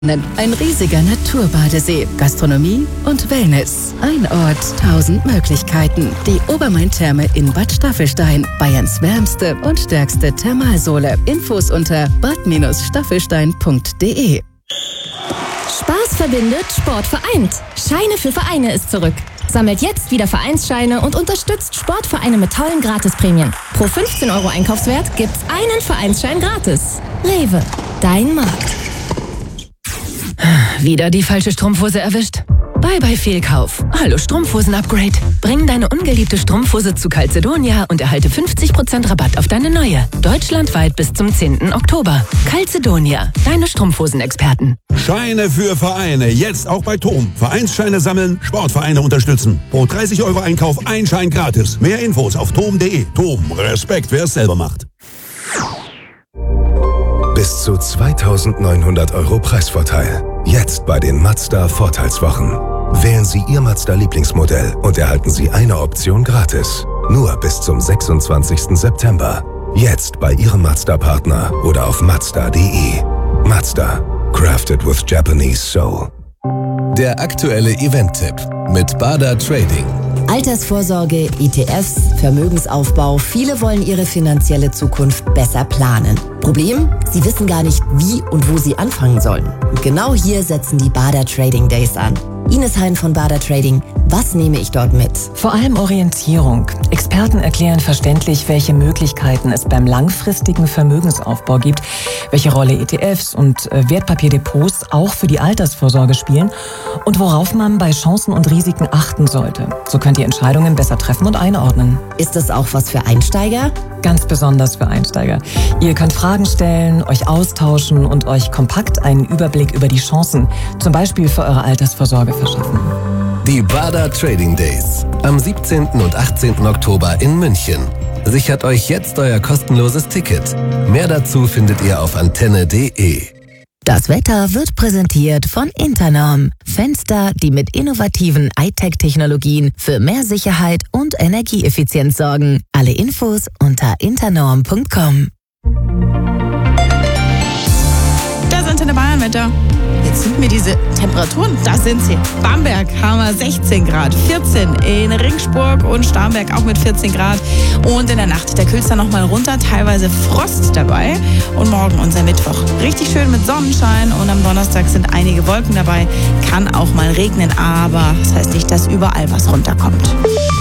Ein riesiger Naturbadesee, Gastronomie und Wellness. Ein Ort, 1000 Möglichkeiten. Die Obermain-Therme in Bad Staffelstein. Bayerns wärmste und stärkste Thermalsohle. Infos unter bad-staffelstein.de. Spaß verbindet, Sport vereint. Scheine für Vereine ist zurück. Sammelt jetzt wieder Vereinsscheine und unterstützt Sportvereine mit tollen Gratisprämien. Pro 15 € Einkaufswert gibt's einen Vereinsschein gratis. Rewe, dein Markt. Wieder die falsche Strumpfhose erwischt? Bye Fehlkauf. Hallo Strumpfhosen-Upgrade. Bring deine ungeliebte Strumpfhose zu Calzedonia und erhalte 50% Rabatt auf deine neue. Deutschlandweit bis zum 10. Oktober. Calzedonia, deine Strumpfhosenexperten. Scheine für Vereine, jetzt auch bei TOM. Vereinsscheine sammeln, Sportvereine unterstützen. Pro 30 € Einkauf ein Schein gratis. Mehr Infos auf tom.de. TOM, Respekt, wer es selber macht. Bis zu 2.900 € Preisvorteil. Jetzt bei den Mazda Vorteilswochen. Wählen Sie Ihr Mazda-Lieblingsmodell und erhalten Sie eine Option gratis. Nur bis zum 26. September. Jetzt bei Ihrem Mazda-Partner oder auf Mazda.de. Mazda. Crafted with Japanese soul. Der aktuelle Event-Tipp mit Bader Trading. Altersvorsorge, ETFs, Vermögensaufbau. Viele wollen ihre finanzielle Zukunft besser planen. Problem? Sie wissen gar nicht, wie und wo sie anfangen sollen. Und genau hier setzen die Bader Trading Days an. Ines Hein von Bader Trading. Was nehme ich dort mit? Vor allem Orientierung. Experten erklären verständlich, welche Möglichkeiten es beim langfristigen Vermögensaufbau gibt, welche Rolle ETFs und Wertpapierdepots auch für die Altersvorsorge spielen und worauf man bei Chancen und Risiken achten sollte. So könnt ihr Entscheidungen besser treffen und einordnen. Ist das auch was für Einsteiger? Ganz besonders für Einsteiger. Ihr könnt Fragen stellen, euch austauschen und euch kompakt einen Überblick über die Chancen, zum Beispiel für eure Altersvorsorge, verschaffen. Die Bader Trading Days am 17. und 18. Oktober in München. Sichert euch jetzt euer kostenloses Ticket. Mehr dazu findet ihr auf antenne.de. Das Wetter wird präsentiert von Internorm. Fenster, die mit innovativen iTech-Technologien für mehr Sicherheit und Energieeffizienz sorgen. Alle Infos unter internorm.com. Das Antenne Bayern-Wetter. Jetzt sind mir diese Temperaturen, da sind sie. Bamberg haben wir 16 Grad, 14 in Ringsburg und Starnberg auch mit 14 Grad. Und in der Nacht, da kühlt es dann nochmal runter, teilweise Frost dabei. Und morgen unser Mittwoch. Richtig schön mit Sonnenschein und am Donnerstag sind einige Wolken dabei. Kann auch mal regnen, aber das heißt nicht, dass überall was runterkommt.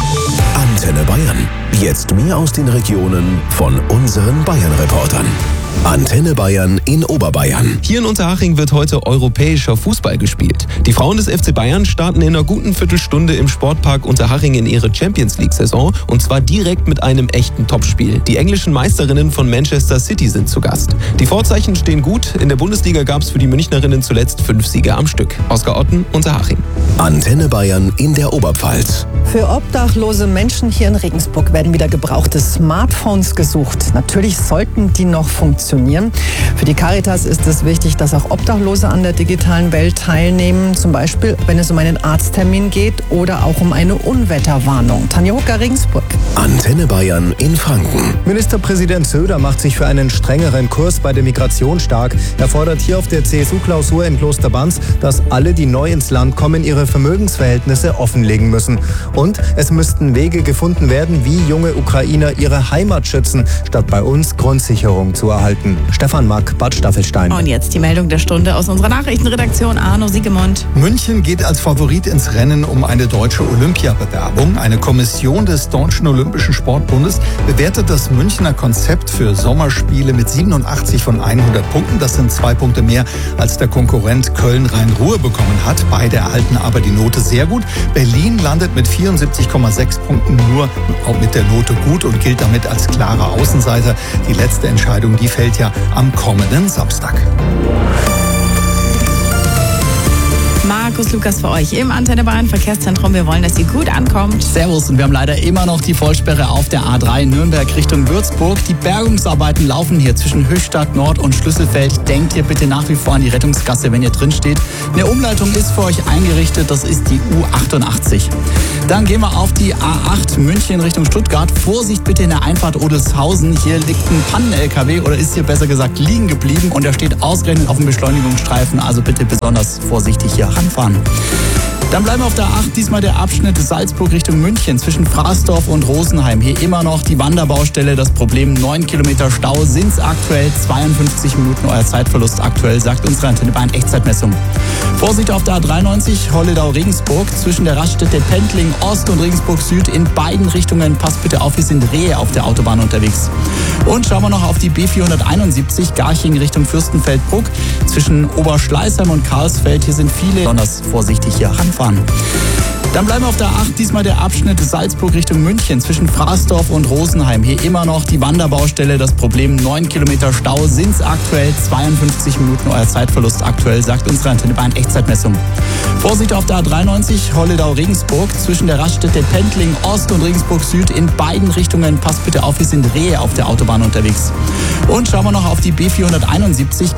Antenne Bayern. Jetzt mehr aus den Regionen von unseren Bayern-Reportern. Antenne Bayern in Oberbayern. Hier in Unterhaching wird heute europäischer Fußball gespielt. Die Frauen des FC Bayern starten in einer guten Viertelstunde im Sportpark Unterhaching in ihre Champions-League-Saison und zwar direkt mit einem echten Topspiel. Die englischen Meisterinnen von Manchester City sind zu Gast. Die Vorzeichen stehen gut. In der Bundesliga gab es für die Münchnerinnen zuletzt 5 Siege am Stück. Oskar Otten, Unterhaching. Antenne Bayern in der Oberpfalz. Für obdachlose Menschen hier in Regensburg werden wieder gebrauchte Smartphones gesucht. Natürlich sollten die noch funktionieren. Für die Caritas ist es wichtig, dass auch Obdachlose an der digitalen Welt teilnehmen. Zum Beispiel, wenn es um einen Arzttermin geht oder auch um eine Unwetterwarnung. Tanja Hucker, Regensburg. Antenne Bayern in Franken. Ministerpräsident Söder macht sich für einen strengeren Kurs bei der Migration stark. Er fordert hier auf der CSU-Klausur in Klosterbanz, dass alle, die neu ins Land kommen, ihre Vermögensverhältnisse offenlegen müssen. Und es müssten Wege gefunden werden, wie junge Ukrainer ihre Heimat schützen, statt bei uns Grundsicherung zu erhalten. Stefan Mack, Bad Staffelstein. Und jetzt die Meldung der Stunde aus unserer Nachrichtenredaktion. Arno Siegemund. München geht als Favorit ins Rennen um eine deutsche Olympiabewerbung. Eine Kommission des Deutschen Olympischen Sportbundes bewertet das Münchner Konzept für Sommerspiele mit 87 von 100 Punkten. Das sind 2 Punkte mehr, als der Konkurrent Köln-Rhein-Ruhr bekommen hat. Beide erhalten aber die Note sehr gut. Berlin landet mit 74,6 Punkten nur mit der Note gut und gilt damit als klarer Außenseiter. Die letzte Entscheidung, die fällt ja am kommenden Samstag. Marco Markus Lukas für euch im Antenne Bayern Verkehrszentrum. Wir wollen, dass ihr gut ankommt. Servus, und wir haben leider immer noch die Vollsperre auf der A3 Nürnberg Richtung Würzburg. Die Bergungsarbeiten laufen hier zwischen Höchstadt Nord und Schlüsselfeld. Denkt hier bitte nach wie vor an die Rettungsgasse, wenn ihr drin steht. Eine Umleitung ist für euch eingerichtet, das ist die U88. Dann gehen wir auf die A8 München Richtung Stuttgart. Vorsicht bitte in der Einfahrt Odelshausen. Hier liegt ein Pannen-LKW oder ist hier besser gesagt liegen geblieben und er steht ausgerechnet auf dem Beschleunigungsstreifen. Also bitte besonders vorsichtig hier ranfahren. Dann bleiben wir auf der A8, diesmal der Abschnitt Salzburg Richtung München zwischen Fraßdorf und Rosenheim. Hier immer noch die Wanderbaustelle. Das Problem 9 Kilometer Stau sind es aktuell. 52 Minuten euer Zeitverlust aktuell, sagt unsere Antenne Bayern Echtzeitmessung. Vorsicht auf der A93 Holledau-Regensburg zwischen der Raststätte Pendling Ost und Regensburg Süd in beiden Richtungen. Passt bitte auf, wir sind Rehe auf der Autobahn unterwegs. Und schauen wir noch auf die B471 Garching Richtung Fürstenfeldbruck zwischen Oberschleißheim und Karlsfeld. Hier sind viele besonders vorsichtig hier ranfahren. Dann bleiben wir auf der A8, diesmal der Abschnitt Salzburg Richtung München zwischen Fraßdorf und Rosenheim. Hier immer noch die Wanderbaustelle. Das Problem 9 Kilometer Stau sind es aktuell. 52 Minuten euer Zeitverlust aktuell, sagt unsere Antenne Bayern Echtzeitmessung. Vorsicht auf der A93 Holledau-Regensburg zwischen der Raststätte Pendling Ost und Regensburg Süd in beiden Richtungen. Passt bitte auf, wir sind Rehe auf der Autobahn unterwegs. Und schauen wir noch auf die B471